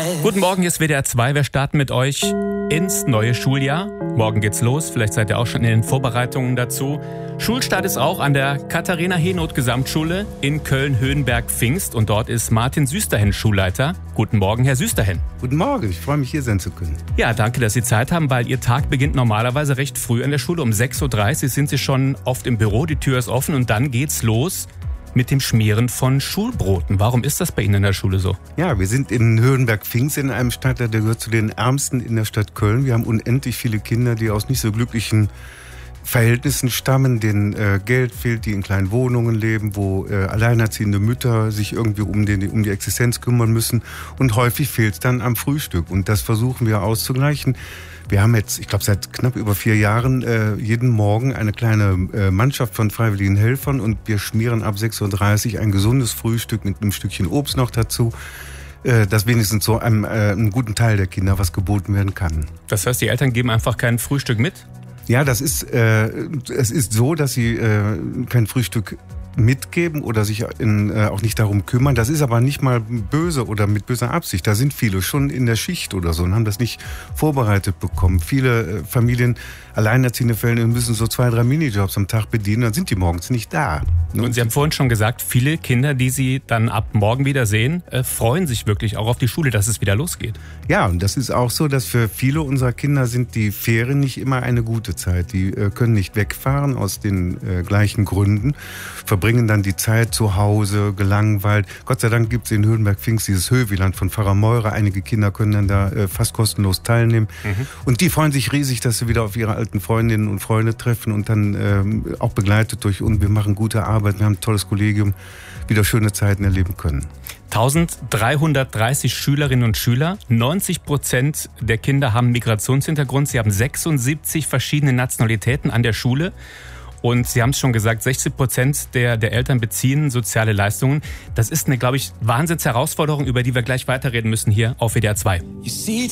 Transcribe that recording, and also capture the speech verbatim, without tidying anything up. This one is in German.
Guten Morgen, hier ist W D R zwei. Wir starten mit euch ins neue Schuljahr. Morgen geht's los. Vielleicht seid ihr auch schon in den Vorbereitungen dazu. Schulstart ist auch an der Katharina-Henoth-Gesamtschule in Köln-Höhenberg-Pfingst. Und dort ist Martin Süsterhen Schulleiter. Guten Morgen, Herr Süsterhen. Guten Morgen, ich freue mich, hier sein zu können. Ja, danke, dass Sie Zeit haben, weil Ihr Tag beginnt normalerweise recht früh an der Schule. Um sechs Uhr dreißig sind Sie schon oft im Büro, die Tür ist offen und dann geht's los mit dem Schmieren von Schulbroten. Warum ist das bei Ihnen in der Schule so? Ja, wir sind in Höhenberg-Pfingst in einem Stadtteil, der gehört zu den ärmsten in der Stadt Köln. Wir haben unendlich viele Kinder, die aus nicht so glücklichen Verhältnissen stammen, denen äh, Geld fehlt, die in kleinen Wohnungen leben, wo äh, alleinerziehende Mütter sich irgendwie um, den, um die Existenz kümmern müssen. Und häufig fehlt es dann am Frühstück. Und das versuchen wir auszugleichen. Wir haben jetzt, ich glaube, seit knapp über vier Jahren äh, jeden Morgen eine kleine äh, Mannschaft von freiwilligen Helfern und wir schmieren ab sechs Uhr dreißig ein gesundes Frühstück mit einem Stückchen Obst noch dazu, äh, dass wenigstens so einem, äh, einem guten Teil der Kinder was geboten werden kann. Das heißt, die Eltern geben einfach kein Frühstück mit? Ja, das ist, äh, es ist so, dass sie äh, kein Frühstück mitgeben oder sich in, äh, auch nicht darum kümmern. Das ist aber nicht mal böse oder mit böser Absicht. Da sind viele schon in der Schicht oder so und haben das nicht vorbereitet bekommen. Viele äh, Familien, alleinerziehende Fälle, müssen so zwei, drei Minijobs am Tag bedienen, dann sind die morgens nicht da. Und, und Sie haben vorhin schon gesagt, viele Kinder, die Sie dann ab morgen wieder sehen, äh, freuen sich wirklich auch auf die Schule, dass es wieder losgeht. Ja, und das ist auch so, dass für viele unserer Kinder sind die Ferien nicht immer eine gute Zeit. Die äh, können nicht wegfahren aus den äh, gleichen Gründen, verbringen dann die Zeit zu Hause, gelangweilt. Gott sei Dank gibt es in Höhenberg-Pfingst dieses Höhwieland von Pfarrer Meurer. Einige Kinder können dann da äh, fast kostenlos teilnehmen. Mhm. Und die freuen sich riesig, dass sie wieder auf ihre alten Freundinnen und Freunde treffen und dann ähm, auch begleitet durch uns. Wir machen gute Arbeit, wir haben ein tolles Kollegium, wieder schöne Zeiten erleben können. eintausenddreihundertdreißig Schülerinnen und Schüler, neunzig Prozent der Kinder haben Migrationshintergrund. Sie haben sechsundsiebzig verschiedene Nationalitäten an der Schule. Und Sie haben es schon gesagt, sechzig Prozent der, der Eltern beziehen soziale Leistungen. Das ist eine, glaube ich, Wahnsinnsherausforderung, über die wir gleich weiterreden müssen hier auf W D R zwei.